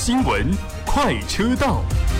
新闻快车道。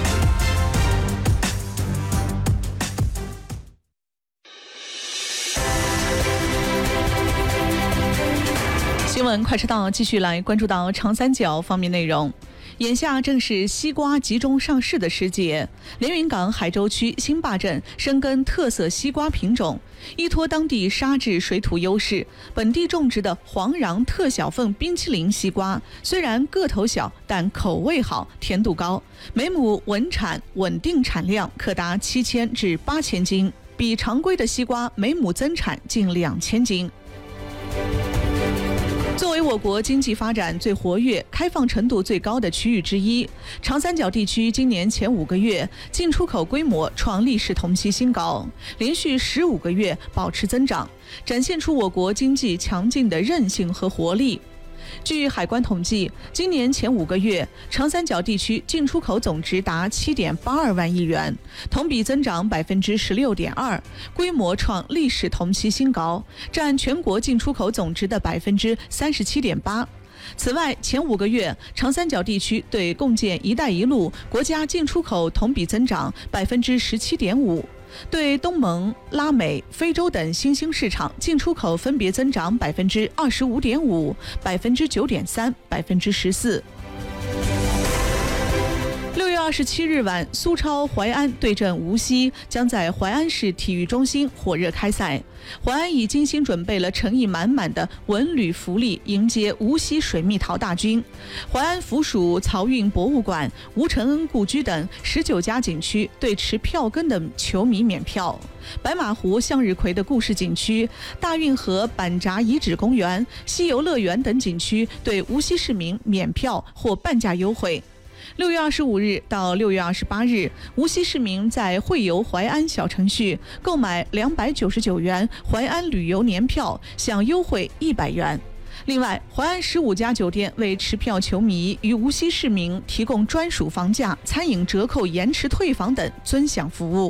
新闻快车道继续来关注到长三角方面内容。眼下正是西瓜集中上市的时节，连云港海州区新坝镇深耕特色西瓜品种，依托当地沙质水土优势，本地种植的黄瓤特小份冰淇淋西瓜，虽然个头小，但口味好，甜度高，每亩稳产稳定产量可达7000至8000斤，比常规的西瓜每亩增产近2000斤。作为我国经济发展最活跃、开放程度最高的区域之一，长三角地区今年前5个月进出口规模创历史同期新高，连续15个月保持增长，展现出我国经济强劲的韧性和活力。据海关统计，今年前5个月，长三角地区进出口总值达7.82万亿元，同比增长16.2%，规模创历史同期新高，占全国进出口总值的37.8%。此外，前5个月，长三角地区对共建“一带一路”国家进出口同比增长17.5%。对东盟、拉美、非洲等新兴市场进出口分别增长25.5%、9.3%、14%。6月27日晚，苏超淮安对阵无锡，将在淮安市体育中心火热开赛。淮安已精心准备了诚意满满的文旅福利，迎接无锡水蜜桃大军。淮安附属漕运博物馆、吴承恩故居等19家景区对持票根的球迷免票。白马湖向日葵的故事景区、大运河板闸遗址公园、西游乐园等景区对无锡市民免票或半价优惠。6月25日到6月28日，无锡市民在惠游淮安小程序购买299元淮安旅游年票，享优惠100元。另外，淮安15家酒店为持票球迷与无锡市民提供专属房价、餐饮折扣、延迟退房等尊享服务。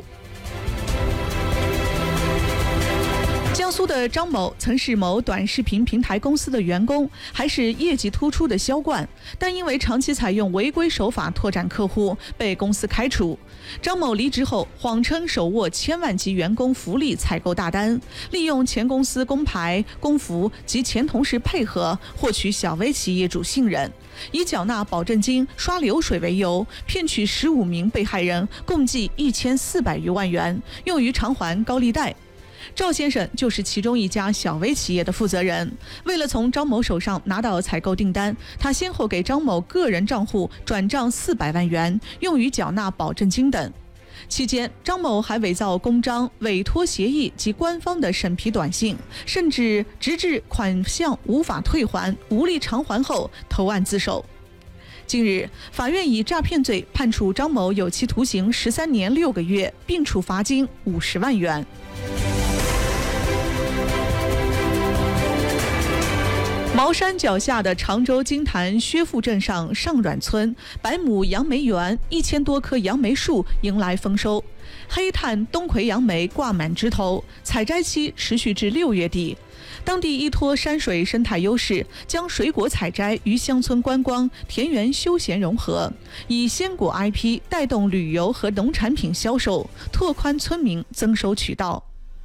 江苏的张某曾是某短视频平台公司的员工，还是业绩突出的销冠，但因为长期采用违规手法拓展客户，被公司开除。张某离职后，谎称手握千万级员工福利采购大单，利用前公司工牌、工服及前同事配合，获取小微企业主信任，以缴纳保证金、刷流水为由，骗取15名被害人共计1400余万元，用于偿还高利贷。赵先生就是其中一家小微企业的负责人。为了从张某手上拿到采购订单，他先后给张某个人账户转账400万元，用于缴纳保证金等。期间，张某还伪造公章、委托协议及官方的审批短信，甚至直至款项无法退还、无力偿还后投案自首。近日，法院以诈骗罪判处张某有期徒刑13年6个月，并处罚金50万元。茅山脚下的常州金坛薛附镇上上阮村100亩杨梅园，1000多棵杨梅树迎来丰收，黑炭冬葵杨梅挂满枝头，采摘期持续至6月底。当地依托山水生态优势，将水果采摘与乡村观光、田园休闲融合，以鲜果 IP 带动旅游和农产品销售，拓宽村民增收渠道。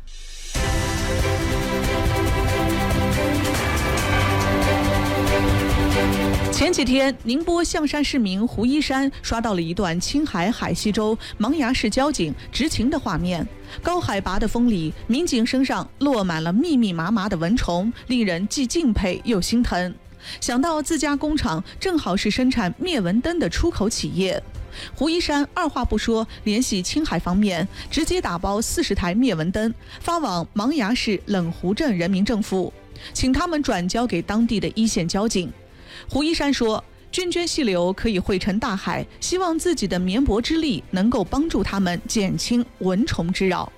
前几天，宁波象山市民胡一山刷到了一段青海海西州芒崖市交警执勤的画面。高海拔的风里，民警身上落满了密密麻麻的蚊虫，令人既敬佩又心疼。想到自家工厂正好是生产灭蚊灯的出口企业，胡一山二话不说，联系青海方面，直接打包40台灭蚊灯，发往芒崖市冷湖镇人民政府，请他们转交给当地的一线交警。胡一山说，涓涓细流可以汇成大海，希望自己的绵薄之力能够帮助他们减轻蚊虫之扰。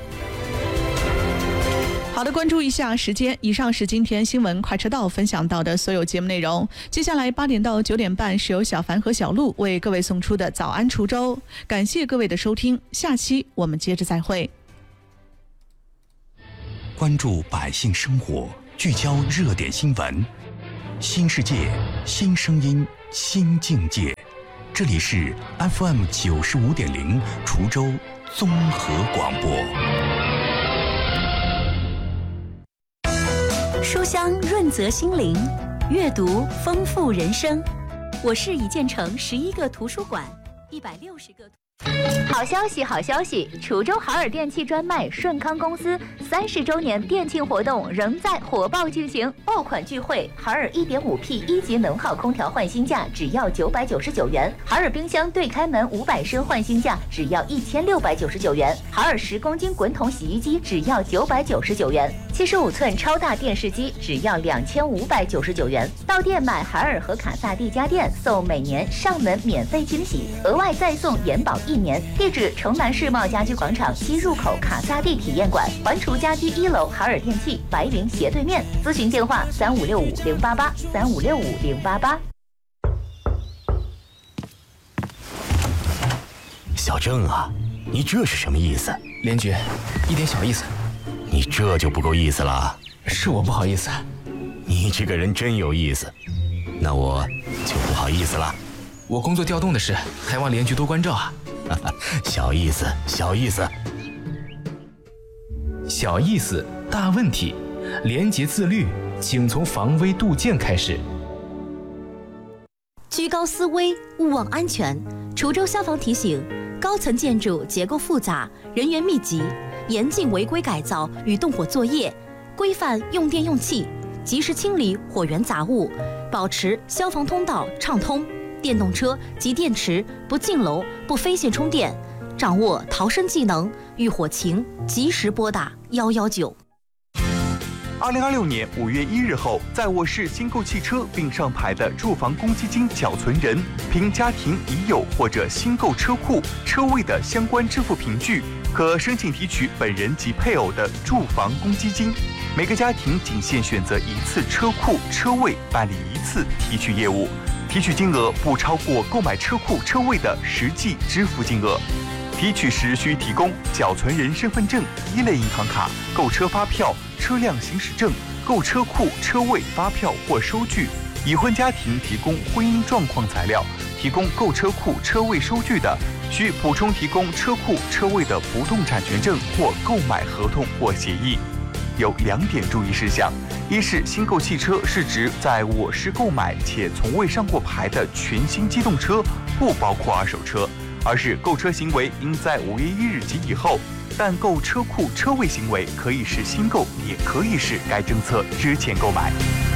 好的，关注一下时间，以上是今天新闻快车道分享到的所有节目内容。接下来8点到9点半是由小凡和小鹿为各位送出的早安滁州，感谢各位的收听，下期我们接着再会。 关注百姓生活，聚焦热点新闻，新世界，新声音，新境界。 这里是 FM 95.0滁州综合广播。 书香润泽心灵，阅读丰富人生。我市已建成11个图书馆，160个。 好消息，好消息！滁州海尔电器专卖顺康公司30周年店庆活动仍在火爆进行，爆款聚会，海尔 1.5P 1级能耗空调换新价只要999元，海尔冰箱对开门500升换新价只要1699元，海尔10公斤滚筒洗衣机只要999元，75寸超大电视机只要2599元。到店买海尔和卡萨帝家电，送每年上门免费惊喜，额外再送延保1年。地址：城南世贸家居广场西入口卡萨帝体验馆，环滁家居1楼海尔电器白云斜对面。咨询电话：3565-088，3565-088。 小郑啊，你这是什么意思？ 连局，一点小意思。 你这就不够意思了。 是我不好意思。 你这个人真有意思，那我就不好意思了。 我工作调动的事，还望连局多关照啊。 小意思，小意思， 小意思，大问题。廉洁自律，请从防微杜渐开始。 居高思危，勿忘安全。滁州消防提醒：高层建筑结构复杂，人员密集，严禁违规改造与动火作业，规范用电用气，及时清理火源杂物，保持消防通道畅通。电动车及电池不进楼、不飞线充电，掌握逃生技能，遇火情及时拨打119。 2026年5月1日后，在我市新购汽车并上牌的住房公积金缴存人，凭家庭已有或者新购车库车位的相关支付凭据，可申请提取本人及配偶的住房公积金。每个家庭仅限选择1次车库车位办理1次提取业务。提取金额不超过购买车库车位的实际支付金额。提取时需提供缴存人身份证、1类银行卡、购车发票、车辆行驶证、购车库车位发票或收据。已婚家庭提供婚姻状况材料。提供购车库车位收据的，需补充提供车库车位的不动产权证或购买合同或协议。有2点注意事项：一是新购汽车是指在我市购买且从未上过牌的全新机动车，不包括二手车；二是购车行为应在5月1日及以后，但购车库车位行为可以是新购，也可以是该政策之前购买。